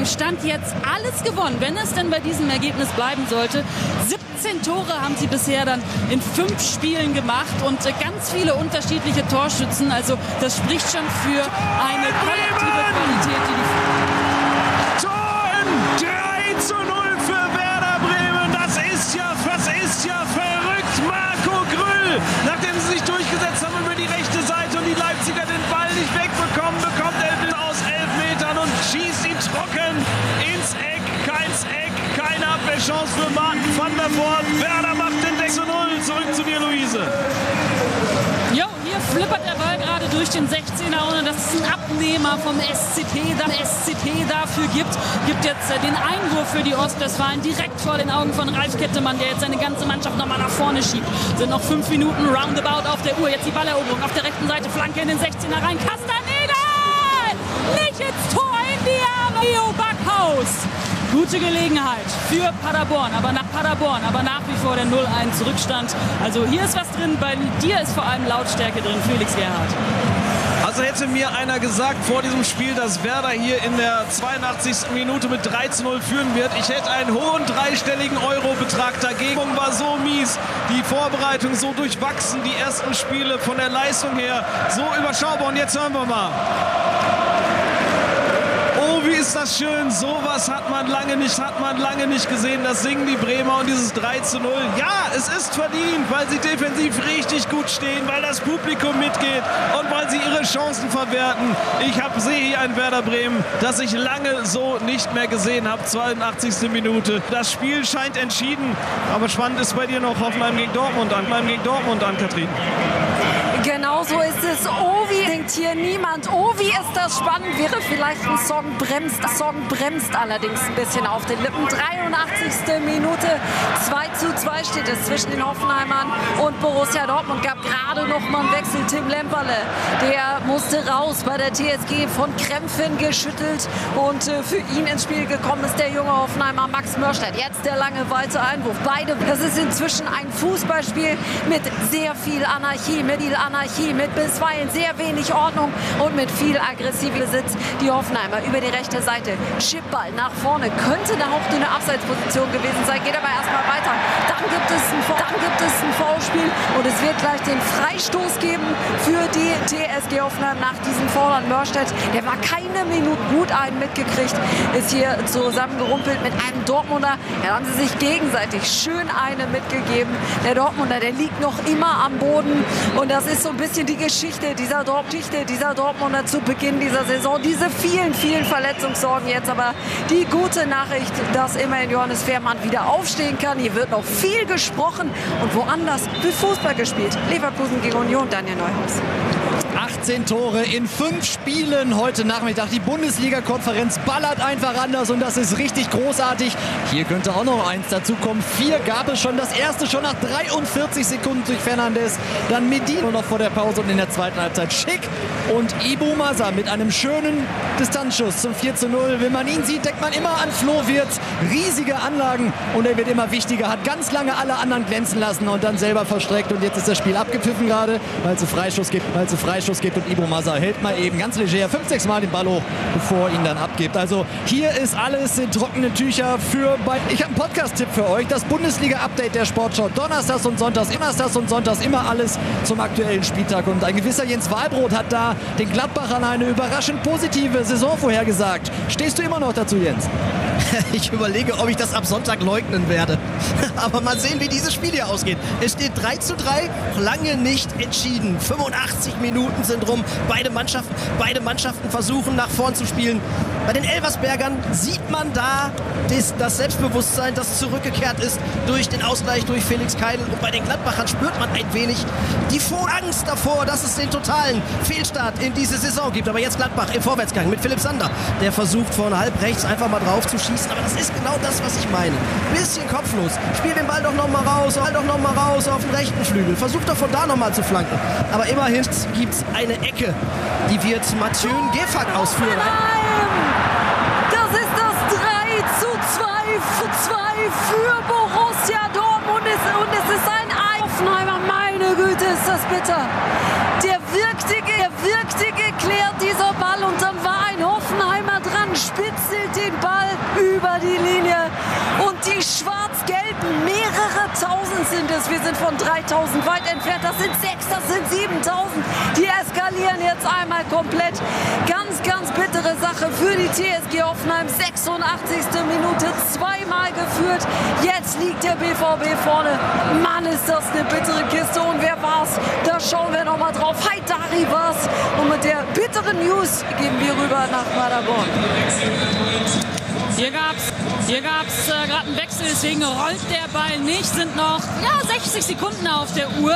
Stand jetzt alles gewonnen, wenn es denn bei diesem Ergebnis bleiben sollte. 17 Tore haben sie bisher dann in 5 Spielen gemacht und ganz viele unterschiedliche Torschützen. Also das spricht schon für eine kollektive Qualität, die nachdem sie sich durchgesetzt haben über die rechte Seite und die Leipziger den Ball nicht wegbekommen, bekommt Elvis aus 11 Metern und schießt ihn trocken ins Eck. Keine Abwehrchance für Martin van der Voort. Werder macht den 6:0. Zurück zu dir, Luise. Jo, hier flippert der Ball gerade durch den 16er, ohne dass es einen Abnehmer vom SCP dafür gibt. Gibt jetzt den Einwurf für die Ostwestfalen direkt vor den Augen von Ralf Kettemann, der jetzt seine ganze Mannschaft nochmal nach vorne schiebt. Sind noch 5 Minuten roundabout auf der Uhr. Jetzt die Balleroberung auf der rechten Seite, Flanke in den 16er rein. Castaneda! Nicht ins Tor, in die Arme. Leo Backhaus. Gute Gelegenheit für Paderborn, aber nach wie vor der 0-1 Rückstand. Also hier ist was drin, bei dir ist vor allem Lautstärke drin, Felix Gerhardt. Also hätte mir einer gesagt vor diesem Spiel, dass Werder hier in der 82. Minute mit 3:0 führen wird. Ich hätte einen hohen dreistelligen Eurobetrag dagegen. War so mies, die Vorbereitung so durchwachsen, die ersten Spiele von der Leistung her so überschaubar. Und jetzt hören wir mal. Oh, wie ist das schön. Sowas hat man lange nicht gesehen. Das singen die Bremer und dieses 3:0. Ja, es ist verdient, weil sie defensiv richtig gut stehen, weil das Publikum mitgeht und weil sie ihre Chancen verwerten. Ich sehe hier ein Werder Bremen, das ich lange so nicht mehr gesehen habe. 82. Minute. Das Spiel scheint entschieden. Aber spannend ist bei dir noch Hoffenheim gegen Dortmund an, Katrin. Genau so ist es. Ovi denkt hier niemand. Ovi ist das spannend. Wäre vielleicht ein Song bremst allerdings ein bisschen auf den Lippen. 83. Minute. 2:2 steht es zwischen den Hoffenheimern und Borussia Dortmund. Gab gerade noch mal einen Wechsel. Tim Lemperle, der musste raus bei der TSG, von Krämpfen geschüttelt. Und für ihn ins Spiel gekommen ist der junge Hoffenheimer Max Mörstedt. Jetzt der lange weite Einwurf. Das ist inzwischen ein Fußballspiel mit sehr viel Anarchie, mit bisweilen sehr wenig Ordnung und mit viel aggressivem Besitz. Die Hoffenheimer über die rechte Seite. Chipball nach vorne. Könnte eine hauchdünne Abseitsposition gewesen sein. Geht aber erstmal weiter. Dann gibt es ein Foulspiel und es wird gleich den Freistoß geben für die TSG Hoffenheim nach diesem Foul an Mörstedt. Der war keine Minute gut mitgekriegt. Ist hier zusammengerumpelt mit einem Dortmunder. Da haben sie sich gegenseitig schön eine mitgegeben. Der Dortmunder, der liegt noch immer am Boden. Und das ist so ein bisschen die Geschichte dieser Dortmunder zu Beginn dieser Saison. Diese vielen Verletzungssorgen jetzt. Aber die gute Nachricht, dass immerhin Johannes Fehrmann wieder aufstehen kann. Hier wird noch viel gesprochen und woanders wird Fußball gespielt. Leverkusen gegen Union, Daniel Neuhaus. 18 Tore in 5 Spielen heute Nachmittag. Die Bundesliga-Konferenz ballert einfach anders und das ist richtig großartig. Hier könnte auch noch eins dazukommen. 4 gab es schon. Das erste schon nach 43 Sekunden durch Fernandes. Dann Medina noch vor der Pause und in der zweiten Halbzeit Schick und Ibu Masa mit einem schönen Distanzschuss zum 4:0. Wenn man ihn sieht, denkt man immer an Flo Wirtz. Riesige Anlagen und er wird immer wichtiger. Hat ganz lange alle anderen glänzen lassen und dann selber verstreckt. Und jetzt ist das Spiel abgepfiffen gerade, weil es einen Freistoß gibt und Ibu Masa hält mal eben ganz leger 5-6 Mal den Ball hoch, bevor er ihn dann abgibt. Also hier ist alles in trockenen Tücher ich habe einen Podcast-Tipp für euch. Das Bundesliga-Update der Sportschau. Donnerstags und Sonntags immer alles zum aktuellen Spieltag. Und ein gewisser Jens Wahlbrot hat da den Gladbachern eine überraschend positive Saison vorhergesagt. Stehst du immer noch dazu, Jens? Ich überlege, ob ich das ab Sonntag leugnen werde. Aber mal sehen, wie dieses Spiel hier ausgeht. Es steht 3:3, lange nicht entschieden. 85 Minuten sind rum. Beide Mannschaften versuchen, nach vorn zu spielen. Bei den Elversbergern sieht man da das Selbstbewusstsein, das zurückgekehrt ist durch den Ausgleich durch Felix Keidel. Und bei den Gladbachern spürt man ein wenig die Angst davor, dass es den totalen Fehlstart in diese Saison gibt. Aber jetzt Gladbach im Vorwärtsgang mit Philipp Sander. Der versucht von halb rechts einfach mal drauf zu schießen. Aber das ist genau das, was ich meine. Bisschen kopflos. Spiel den Ball doch noch mal raus auf den rechten Flügel. Versucht doch von da noch mal zu flanken. Aber immerhin gibt es eine Ecke. Die wird Mathieu Gefag ausführen. Das ist das 3:2 für Borussia Dortmund. Und es ist ein Hoffenheimer. Meine Güte, ist das bitter. Der wirkte geklärt, dieser Ball. Und dann war ein Hoffenheimer dran, spitzelt den den Ball über die Linie und die Schwarz-Gelben, mehrere Tausend sind es. Wir sind von 3000 weit entfernt. Das sind 6, das sind 7000. Die eskalieren jetzt einmal komplett. Ganz, ganz bittere Sache für die TSG Hoffenheim. 86. Minute, zweimal geführt. Jetzt liegt der BVB vorne. Mann, ist das eine bittere Kiste. Und wer war's? Da schauen wir nochmal drauf. Haidari war's. Und mit der bitteren News gehen wir rüber nach Paderborn. Hier gab's gerade einen Wechsel, deswegen rollt der Ball nicht. Sind noch 60 Sekunden auf der Uhr.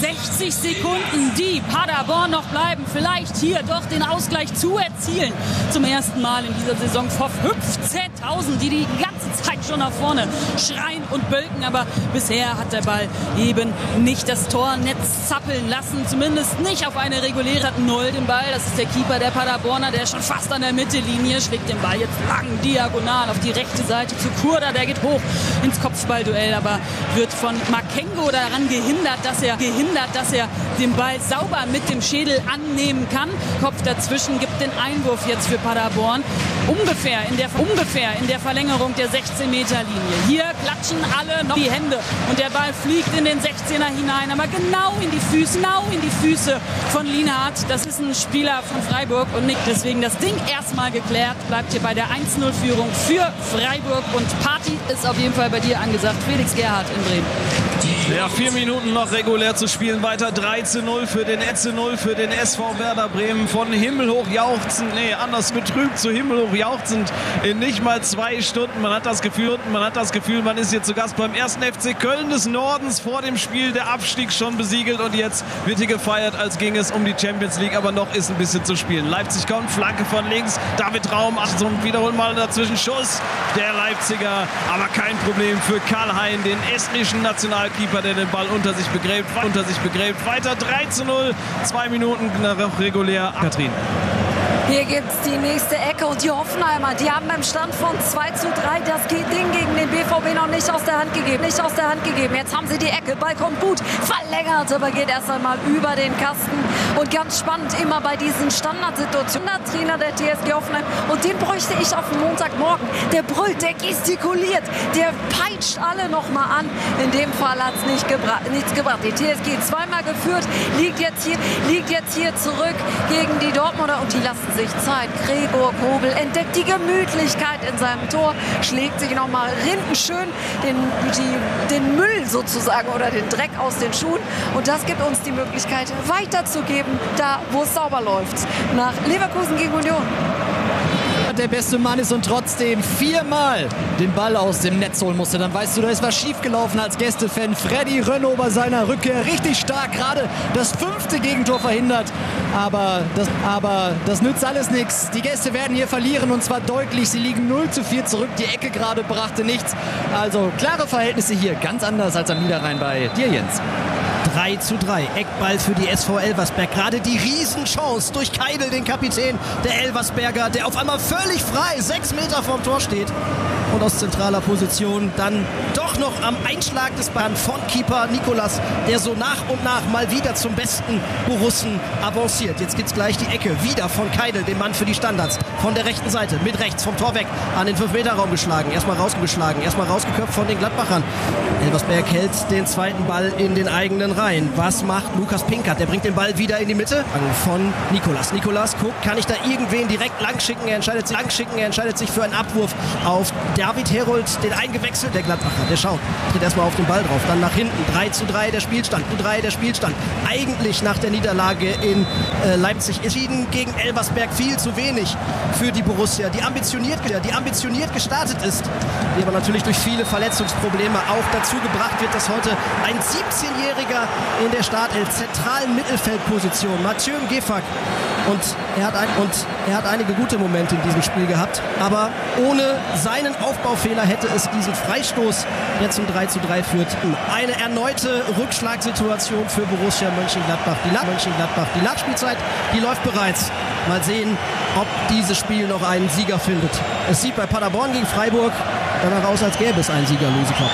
60 Sekunden, die Paderborn noch bleiben. Vielleicht hier doch den Ausgleich zu erzielen. Zum ersten Mal in dieser Saison vor 15.000, die ganze Zeit schon nach vorne schreien und bölken. Aber bisher hat der Ball eben nicht das Tornetz zappeln lassen. Zumindest nicht auf eine reguläre 0 den Ball. Das ist der Keeper der Paderborner, der schon fast an der Mittellinie schlägt den Ball jetzt lang diagonal auf die rechte Seite zu Kurda. Der geht hoch ins Kopfballduell, aber wird von Makengo daran gehindert, dass er den Ball sauber mit dem Schädel annehmen kann. Kopf dazwischen gibt den Einwurf jetzt für Paderborn. Ungefähr in der Verlängerung der 16-Meter-Linie. Hier klatschen alle noch die Hände und der Ball fliegt in den 16er hinein, aber genau in die Füße von Lienhardt. Das ist ein Spieler von Freiburg und nicht deswegen das Ding erstmal geklärt. Bleibt hier bei der 1-0-Führung für Freiburg und Party ist auf jeden Fall bei dir angesagt. Felix Gerhardt in Bremen. Ja, 4 Minuten noch regulär zu spielen. Weiter 3:0 für den Etze 0 für den SV Werder Bremen. Von himmelhoch jauchzend, betrübt zu himmelhoch jauchzend in nicht mal 2 Stunden. Man hat das Gefühl, man ist hier zu Gast beim 1. FC Köln des Nordens. Vor dem Spiel der Abstieg schon besiegelt und jetzt wird hier gefeiert, als ging es um die Champions League. Aber noch ist ein bisschen zu spielen. Leipzig kommt, Flanke von links. David Raum, Achtung, wiederholen mal dazwischen. Schuss der Leipziger. Aber kein Problem für Karl-Hein, den estnischen Nationalkeeper, der den Ball unter sich begräbt. Weiter 3:0, 2 Minuten noch regulär. Katrin. Hier gibt es die nächste Ecke und die Hoffenheimer, die haben beim Stand von 2:3 das Ding gegen den BVB noch nicht aus der Hand gegeben. Jetzt haben sie die Ecke, Ball kommt gut, verlängert, aber geht erst einmal über den Kasten. Und ganz spannend immer bei diesen Standardsituationen, der Trainer der TSG Hoffenheim, und den bräuchte ich auf dem Montagmorgen. Der brüllt, der gestikuliert, der peitscht alle nochmal an. In dem Fall hat es nichts gebracht. Die TSG zweimal geführt, liegt jetzt hier zurück gegen die Dortmunder und die lassen sich Zeit. Gregor Kobel entdeckt die Gemütlichkeit in seinem Tor, schlägt sich nochmal rindenschön den Müll sozusagen oder den Dreck aus den Schuhen. Und das gibt uns die Möglichkeit, weiterzugeben, da wo es sauber läuft. Nach Leverkusen gegen Union. Der beste Mann ist und trotzdem 4-mal den Ball aus dem Netz holen musste. Dann weißt du, da ist was schiefgelaufen als Gästefan. Freddy Rönno bei seiner Rückkehr richtig stark, gerade das 5. Gegentor verhindert. Aber das nützt alles nichts. Die Gäste werden hier verlieren und zwar deutlich. Sie liegen 0:4 zurück. Die Ecke gerade brachte nichts. Also klare Verhältnisse hier, ganz anders als am Niederrhein bei dir, Jens. 3:3, Eckball für die SV Elversberg. Gerade die Riesenchance durch Keidel, den Kapitän der Elversberger, der auf einmal völlig frei 6 Meter vom Tor steht. Und aus zentraler Position dann doch noch am Einschlag des Bahn von Keeper Nikolas, der so nach und nach mal wieder zum besten Borussen avanciert. Jetzt gibt's gleich die Ecke, wieder von Keidel, dem Mann für die Standards. Von der rechten Seite, mit rechts vom Tor weg, an den 5-Meter-Raum geschlagen. Erstmal rausgeköpft von den Gladbachern. Elversberg hält den zweiten Ball in den eigenen Reihen. Was macht Lukas Pinkert? Der bringt den Ball wieder in die Mitte von Nikolas. Nikolas guckt, kann ich da irgendwen direkt langschicken? Er entscheidet sich für einen Abwurf auf David Herold, den eingewechselt, der Gladbacher, der schaut, tritt erstmal auf den Ball drauf, dann nach hinten, 3:3 der Spielstand, eigentlich nach der Niederlage in Leipzig entschieden gegen Elversberg viel zu wenig für die Borussia, die ambitioniert gestartet ist, die aber natürlich durch viele Verletzungsprobleme auch dazu gebracht wird, dass heute ein 17-Jähriger in der Startelf, zentralen Mittelfeldposition, Mathieu Gefak, und er hat einige gute Momente in diesem Spiel gehabt, aber ohne seinen Aufbaufehler hätte es diesen Freistoß, der zum 3:3 führt. Eine erneute Rückschlagssituation für Borussia Mönchengladbach. Die Nachspielzeit, die läuft bereits. Mal sehen, ob dieses Spiel noch einen Sieger findet. Es sieht bei Paderborn gegen Freiburg danach aus, als gäbe es einen Sieger, Lucy Klopp.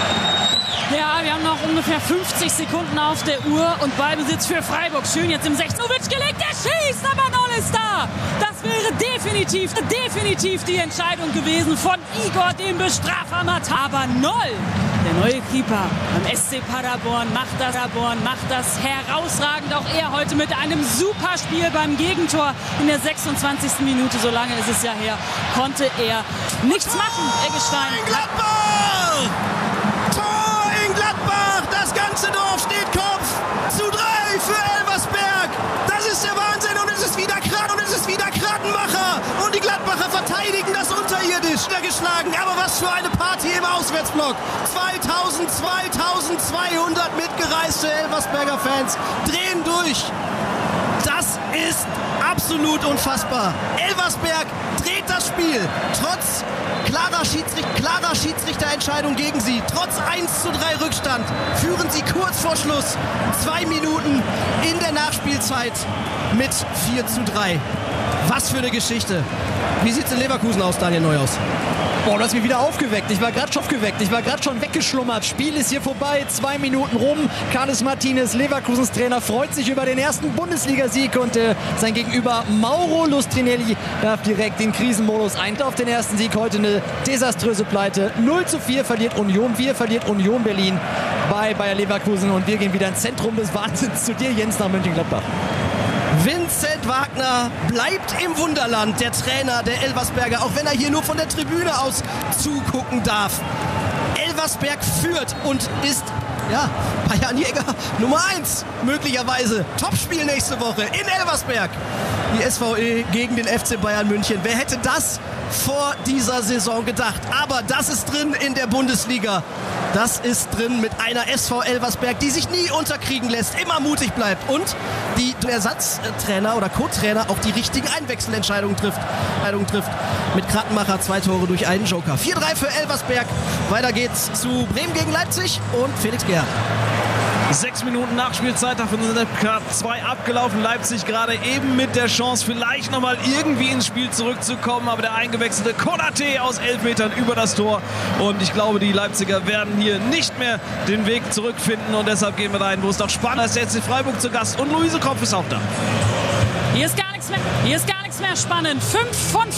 Ja, wir haben noch ungefähr 50 Sekunden auf der Uhr und Ballbesitz für Freiburg. Schön jetzt im 16. Gelegt, der schießt, aber Noll ist da. Das wäre definitiv definitiv die Entscheidung gewesen von Igor, dem Bestrafer Matar. Aber Noll, der neue Keeper beim SC Paderborn, macht das herausragend. Auch er heute mit einem super Spiel beim Gegentor in der 26. Minute. So lange ist es ja her, konnte er nichts machen, Eggestein. In Gladbach! Tor in Gladbach! Das ganze Dorf steht Kopf! Zu 3 für Elversberg! Das ist der Wahnsinn und es ist wieder Krattenmacher! Und die Gladbacher verteidigen das unterirdisch geschlagen. Aber was für eine Party im Auswärtsblock! 2200 mitgereiste Elversberger Fans drehen durch. Das ist absolut unfassbar. Elversberg dreht das Spiel. Trotz klarer Schiedsrichterentscheidung gegen sie. Trotz 1:3 Rückstand führen sie kurz vor Schluss 2 Minuten in der Nachspielzeit mit 4:3. Was für eine Geschichte. Wie sieht es in Leverkusen aus, Daniel Neuhaus? Boah, du hast mich wieder aufgeweckt. Ich war gerade schon weggeschlummert. Spiel ist hier vorbei. 2 Minuten rum. Carles Martinez, Leverkusens Trainer, freut sich über den ersten Bundesligasieg und sein Gegenüber Mauro Lustrinelli darf direkt den Krisenmodus ein. Auf den ersten Sieg heute eine desaströse Pleite. 0:4 verliert Union Berlin bei Bayer Leverkusen und wir gehen wieder ins Zentrum des Wahnsinns zu dir, Jens, nach Mönchengladbach. Vincent Wagner bleibt im Wunderland, der Trainer der Elversberger, auch wenn er hier nur von der Tribüne aus zugucken darf. Elversberg führt und ist Bayern Jäger Nummer 1 möglicherweise. Topspiel nächste Woche in Elversberg. Die SVE gegen den FC Bayern München. Wer hätte das vor dieser Saison gedacht? Aber das ist drin in der Bundesliga. Das ist drin mit einer SV Elversberg, die sich nie unterkriegen lässt, immer mutig bleibt und die Ersatztrainer oder Co-Trainer auch die richtigen Einwechselentscheidungen trifft. Mit Krattenmacher 2 Tore durch einen Joker. 4:3 für Elversberg. Weiter geht's zu Bremen gegen Leipzig und Felix Gerhardt. 6 Minuten Nachspielzeit, davon sind gerade 2 abgelaufen. Leipzig gerade eben mit der Chance, vielleicht nochmal irgendwie ins Spiel zurückzukommen. Aber der eingewechselte Konate aus 11 Metern über das Tor. Und ich glaube, die Leipziger werden hier nicht mehr den Weg zurückfinden. Und deshalb gehen wir dahin, wo es noch spannend ist. Der SC Freiburg zu Gast und Luise Kropf ist auch da. Hier ist gar nichts mehr spannend. 5 von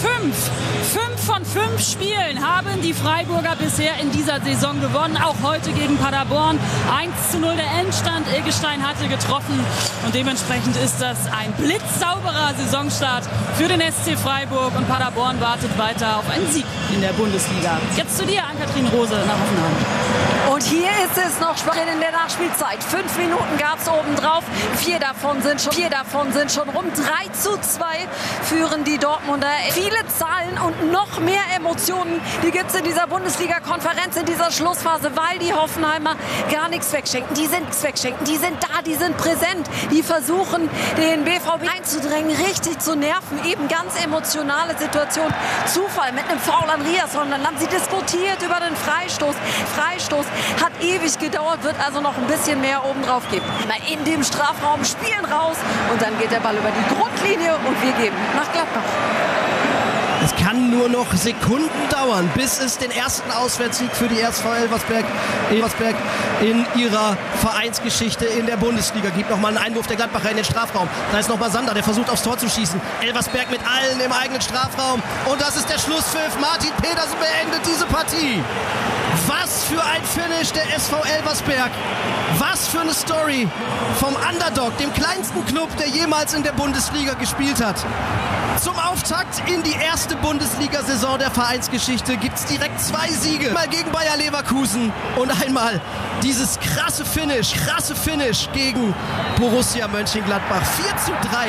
5 Spielen haben die Freiburger bisher in dieser Saison gewonnen. Auch heute gegen Paderborn. 1:0 der Endstand. Eggestein hatte getroffen. Und dementsprechend ist das ein blitzsauberer Saisonstart für den SC Freiburg. Und Paderborn wartet weiter auf einen Sieg in der Bundesliga. Jetzt zu dir, Ann-Kathrin Rose, nach Hoffenheim. Und hier ist es noch spannend in der Nachspielzeit. 5 Minuten gab es obendrauf. 4 davon sind schon rum. 3:2 führen die Dortmunder. Viele Zahlen und noch mehr Emotionen, die gibt es in dieser Bundesliga-Konferenz, in dieser Schlussphase, weil die Hoffenheimer gar nichts wegschenken. Die sind da, die sind präsent. Die versuchen, den BVB einzudrängen, richtig zu nerven. Eben ganz emotionale Situation. Zufall mit einem Foul an Riasson. Dann haben sie diskutiert über den Freistoß. Freistoß hat ewig gedauert, wird also noch ein bisschen mehr obendrauf geben. In dem Strafraum spielen raus und dann geht der Ball über die Grundlinie und wir geben nach Gladbach. Es kann nur noch Sekunden dauern, bis es den ersten Auswärtssieg für die SV Elversberg in ihrer Vereinsgeschichte in der Bundesliga gibt. Nochmal einen Einwurf der Gladbacher in den Strafraum. Da ist nochmal Sander, der versucht aufs Tor zu schießen. Elversberg mit allen im eigenen Strafraum. Und das ist der Schlusspfiff. Martin Petersen beendet diese Partie. Was für ein Finish der SV Elversberg. Was für eine Story vom Underdog, dem kleinsten Club, der jemals in der Bundesliga gespielt hat. Zum Auftakt in die erste Bundesliga-Saison der Vereinsgeschichte gibt es direkt 2 Siege. Mal gegen Bayer Leverkusen und einmal dieses krasse Finish gegen Borussia Mönchengladbach. 4:3.